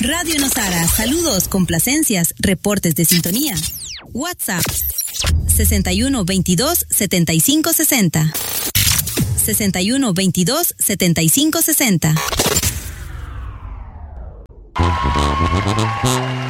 Radio Nosara, saludos, complacencias, reportes de sintonía. WhatsApp 61 22 75 60. 61 22 75 60.